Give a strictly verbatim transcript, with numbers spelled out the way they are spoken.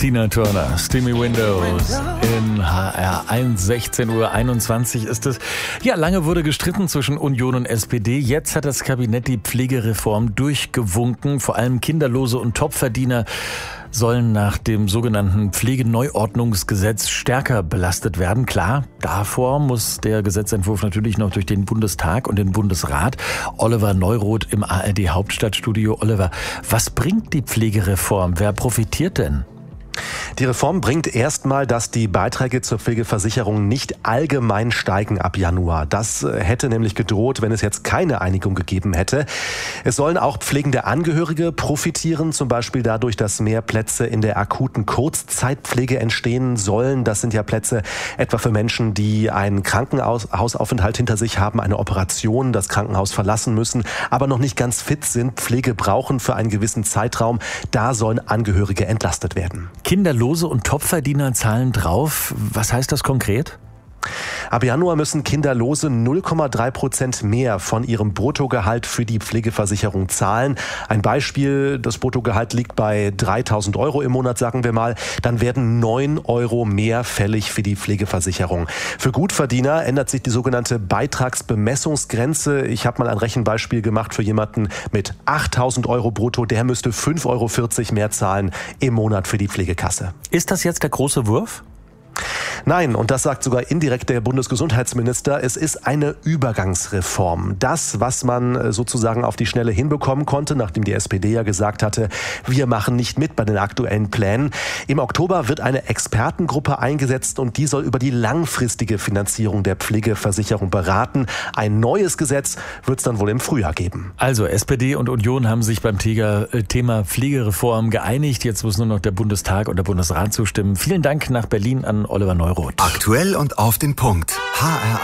Tina Turner, Steamy Windows in H R eins, sechzehn Uhr einundzwanzig ist es. Ja, lange wurde gestritten zwischen Union und S P D. Jetzt hat das Kabinett die Pflegereform durchgewunken. Vor allem Kinderlose und Topverdiener sollen nach dem sogenannten Pflegeneuordnungsgesetz stärker belastet werden. Klar, davor muss der Gesetzentwurf natürlich noch durch den Bundestag und den Bundesrat. Oliver Neuroth im A R D Hauptstadtstudio. Oliver, was bringt die Pflegereform? Wer profitiert denn? Die Reform bringt erstmal, dass die Beiträge zur Pflegeversicherung nicht allgemein steigen ab Januar. Das hätte nämlich gedroht, wenn es jetzt keine Einigung gegeben hätte. Es sollen auch pflegende Angehörige profitieren, zum Beispiel dadurch, dass mehr Plätze in der akuten Kurzzeitpflege entstehen sollen. Das sind ja Plätze etwa für Menschen, die einen Krankenhausaufenthalt hinter sich haben, eine Operation, das Krankenhaus verlassen müssen, aber noch nicht ganz fit sind, Pflege brauchen für einen gewissen Zeitraum. Da sollen Angehörige entlastet werden. Kinderlose und Topverdiener zahlen drauf. Was heißt das konkret? Ab Januar müssen Kinderlose null Komma drei Prozent mehr von ihrem Bruttogehalt für die Pflegeversicherung zahlen. Ein Beispiel, das Bruttogehalt liegt bei dreitausend Euro im Monat, sagen wir mal. Dann werden neun Euro mehr fällig für die Pflegeversicherung. Für Gutverdiener ändert sich die sogenannte Beitragsbemessungsgrenze. Ich habe mal ein Rechenbeispiel gemacht für jemanden mit achttausend Euro brutto. Der müsste fünf Euro vierzig mehr zahlen im Monat für die Pflegekasse. Ist das jetzt der große Wurf? Nein, und das sagt sogar indirekt der Bundesgesundheitsminister, es ist eine Übergangsreform. Das, was man sozusagen auf die Schnelle hinbekommen konnte, nachdem die S P D ja gesagt hatte, wir machen nicht mit bei den aktuellen Plänen. Im Oktober wird eine Expertengruppe eingesetzt und die soll über die langfristige Finanzierung der Pflegeversicherung beraten. Ein neues Gesetz wird es dann wohl im Frühjahr geben. Also S P D und Union haben sich beim Thema Pflegereform geeinigt. Jetzt muss nur noch der Bundestag und der Bundesrat zustimmen. Vielen Dank nach Berlin an Oliver Neuroth. Aktuell und auf den Punkt. H R